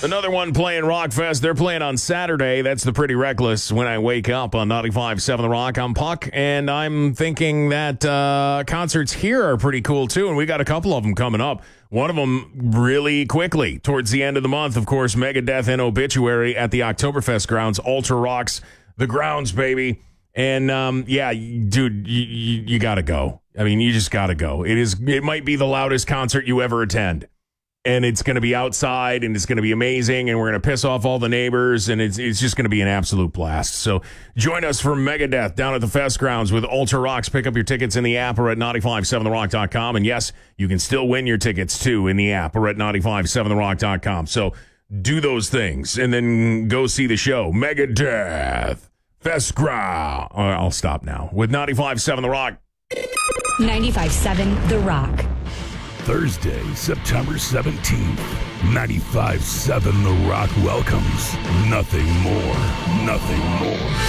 Another one playing Rockfest. They're playing on Saturday. That's the Pretty Reckless. When I wake up on 95.7 The Rock, I'm Puck, and I'm thinking that concerts here are pretty cool too, and we got a couple of them coming up. One of them really quickly towards the end of the month, of course, Megadeth and Obituary at the Oktoberfest grounds. Ultra rocks the grounds, baby. And yeah, dude, you got to go. I mean, you just got to go. It might be the loudest concert you ever attend. And it's going to be outside, and it's going to be amazing, and we're going to piss off all the neighbors, and it's just going to be an absolute blast. So join us for Megadeth down at the Fest grounds with Ultra Rocks. Pick up your tickets in the app or at 957therock.com. And yes, you can still win your tickets, too, in the app or at 957therock.com. So do those things, and then go see the show. Megadeth, Fest ground. I'll stop now with 95.7 The Rock. 95.7 The Rock. Thursday, September 17th, 95.7 The Rock welcomes Nothing More, Nothing More.